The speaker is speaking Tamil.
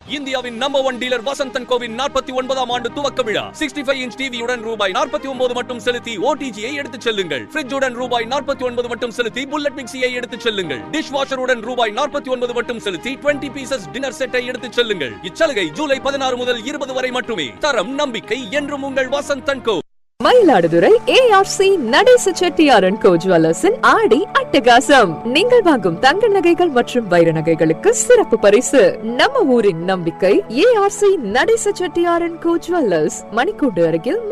இந்தியாவின் number 1 dealer Vasanth and CoWIN 49ஆம் ஆண்டு துவக்க விழா. 65 இன்ச் டிவியுடன் ரூபாய் 49 மட்டும் செலுத்தி ஓடிஜியை எடுத்துச் செல்லுங்கள். ஃப்ரிட்ஜுடன் ரூபாய் 49 மட்டும் செலுத்தி புல்லட் மிக்சியை எடுத்துச் செல்லுங்கள். டிஷ் வாஷருடன் ரூபாய் 49 மட்டும் செலுத்தி 20 பீசஸ் டின்னர் செட்டை எடுத்துச் செல்லுங்கள். இச்சலுகை ஜூலை 16 முதல் 20 வரை மட்டுமே. தரம் நம்பிக்கை என்றும் உங்கள் Vasanth and go. Mayiladuthurai ARC Natesa செட்டியாரன் கோ ஜுவல்லர்ஸின் ஆடி அட்டகாசம். நீங்கள் வாங்கும் தங்க நகைகள் மற்றும் வைர நகைகளுக்கு சிறப்பு பரிசு. நம்ம ஊரின் நம்பிக்கை ஏஆர்சி நடேச செட்டியாரன் கோ ஜுவல்லர்ஸ், மணிக்கூண்டு அருகில்.